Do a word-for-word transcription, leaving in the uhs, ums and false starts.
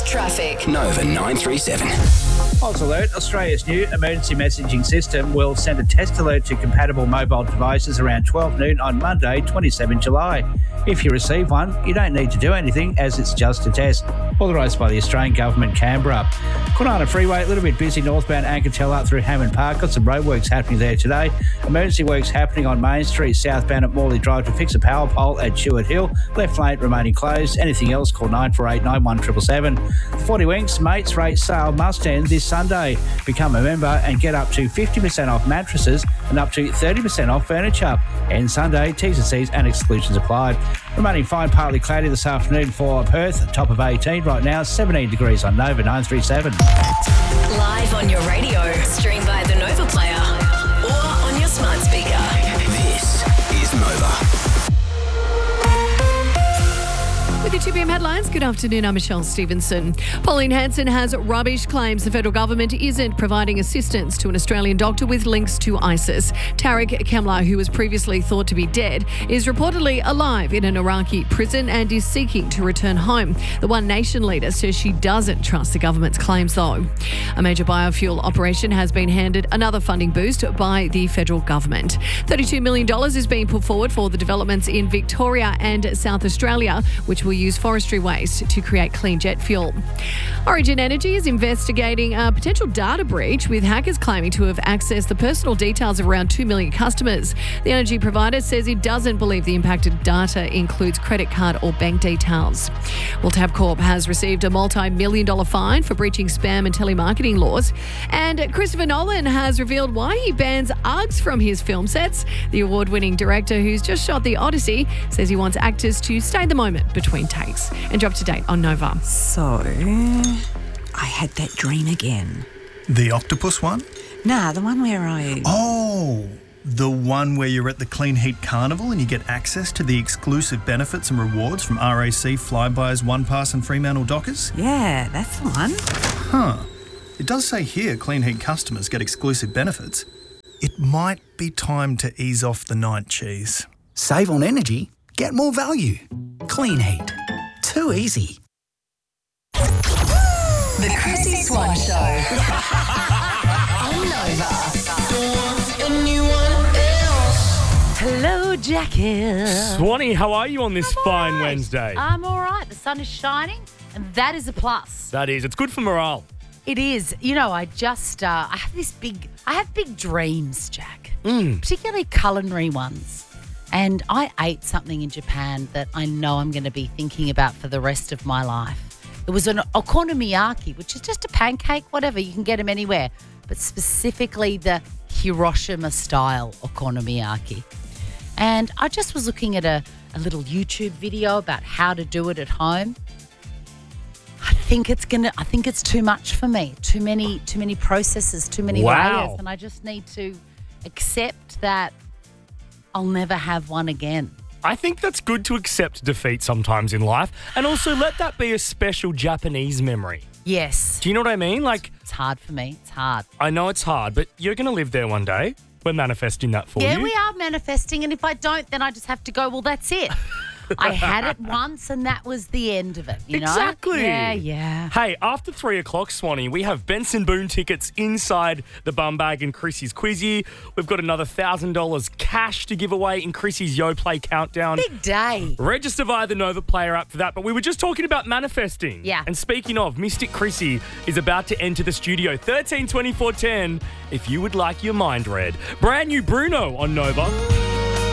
Traffic. Nova nine three seven. False alert. Australia's new emergency messaging system will send a test alert to compatible mobile devices around twelve noon on Monday, twenty-seventh July. If you receive one, you don't need to do anything as it's just a test. Authorised by the Australian Government, Canberra. Kwinana Freeway, a little bit busy northbound Anketell up through Hammond Park. Got some roadworks happening there today. Emergency works happening on Main Street, southbound at Morley Drive to fix a power pole at Chewett Hill. Left lane remaining closed. Anything else, call nine four eight, nine one seven seven seven. forty Winks Mates Rate Sale must end this Sunday. Become a member and get up to fifty percent off mattresses and up to thirty percent off furniture. End Sunday, T's and C's and exclusions applied. Remaining fine, partly cloudy this afternoon for Perth, top of eighteen. Right now, seventeen degrees on Nova nine three seven. Live on your radio, stream by the Nova Player or on your smart speaker. This is Nova. With your two p m headlines, good afternoon, I'm Michelle Stevenson. Pauline Hanson has rubbish claims the federal government isn't providing assistance to an Australian doctor with links to ISIS. Tariq Kemla, who was previously thought to be dead, is reportedly alive in an Iraqi prison and is seeking to return home. The One Nation leader says she doesn't trust the government's claims, though. A major biofuel operation has been handed another funding boost by the federal government. thirty-two million dollars is being put forward for the developments in Victoria and South Australia, which will use forestry waste to create clean jet fuel. Origin Energy is investigating a potential data breach with hackers claiming to have accessed the personal details of around two million customers. The energy provider says it doesn't believe the impacted data includes credit card or bank details. Well, Tabcorp has received a multi-million dollar fine for breaching spam and telemarketing laws. And Christopher Nolan has revealed why he bans Uggs from his film sets. The award-winning director, who's just shot The Odyssey, says he wants actors to stay in the moment between takes. And you're up to date on Nova. So, I had that dream again. The octopus one? Nah, the one where I... Oh, the one where you're at the Clean Heat Carnival and you get access to the exclusive benefits and rewards from R A C, Flybuys, OnePass and Fremantle Dockers? Yeah, that's the one. Huh. It does say here Clean Heat customers get exclusive benefits. It might be time to ease off the night cheese. Save on energy, get more value. Clean Heat. Too easy. The Chrissy Swan Show. On Nova. Hello, Jackie. Swanee, how are you on this I'm fine all right. Wednesday? I'm all right. The sun is shining, and that is a plus. That is. It's good for morale. It is. You know, I just, uh, I have this big, I have big dreams, Jack, Mm. particularly culinary ones. And I ate something in Japan that I know I'm going to be thinking about for the rest of my life. It was an okonomiyaki, which is just a pancake, whatever. You can get them anywhere. But specifically the Hiroshima-style okonomiyaki. And I just was looking at a, a little YouTube video about how to do it at home. I think it's gonna. I think it's too much for me. Too many, too many processes, too many Wow. layers, and I just need to accept that I'll never have one again. I think that's good to accept defeat sometimes in life and also let that be a special Japanese memory. Yes, Do you know what I mean? Like, it's hard for me. It's hard. I know it's hard, but you're going to live there one day. We're manifesting that for Yeah, you. we are manifesting, and if I don't, then I just have to go, well, that's it. I had it once, and that was the end of it, you know? Exactly. Yeah, yeah. Hey, after three o'clock, Swanee, we have Benson Boone tickets inside the bum bag in Chrissy's Quizzy. We've got another one thousand dollars cash to give away in Chrissy's Yo Play Countdown. Big day. Register via the Nova Player app for that. But we were just talking about manifesting. Yeah. And speaking of, Mystic Chrissy is about to enter the studio. thirteen twenty-four ten if you would like your mind read. Brand new Bruno on Nova.